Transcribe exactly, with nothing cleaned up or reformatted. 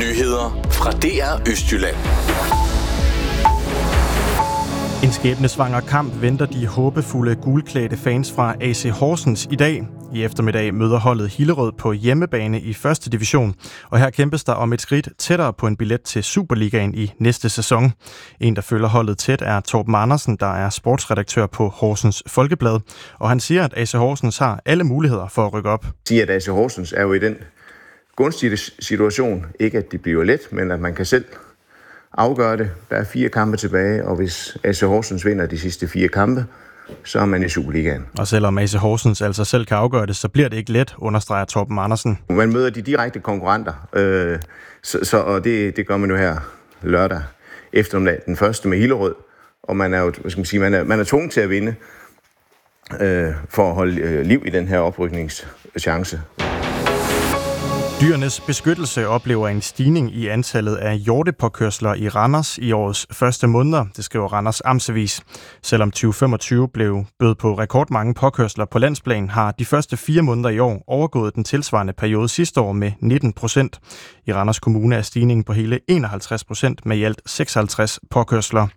Nyheder fra D R Østjylland. En skæbnesvanger kamp venter de håbefulde gulklædte fans fra A C Horsens i dag. I eftermiddag møder holdet Hillerød på hjemmebane i første division, og her kæmpes der om et skridt tættere på en billet til Superligaen i næste sæson. En, der følger holdet tæt, er Torben Andersen, der er sportsredaktør på Horsens Folkeblad, og han siger, at A C Horsens har alle muligheder for at rykke op. Siger, at A C Horsens er jo i den gunstige situation, ikke at det bliver let, men at man kan selv afgøre det. Der er fire kampe tilbage, og hvis A C Horsens vinder de sidste fire kampe, så er man i Superligaen. Og selvom A C Horsens altså selv kan afgøre det, så bliver det ikke let, understreger Torben Andersen. Man møder de direkte konkurrenter, øh, så, så, og det, det gør man jo her lørdag eftermiddag, den første med Hillerød, og man er jo, hvad skal man sige, man er, man er tvunget til at vinde øh, for at holde øh, liv i den her oprykningschance. Dyrenes Beskyttelse oplever en stigning i antallet af hjortepåkørsler i Randers i årets første måneder, det skriver Randers Amtsavis. Selvom tyve femogtyve blev bød på rekordmange påkørsler på landsplan, har de første fire måneder i år overgået den tilsvarende periode sidste år med nitten procent. I Randers Kommune er stigningen på hele enoghalvtreds procent med i alt seksoghalvtreds påkørsler.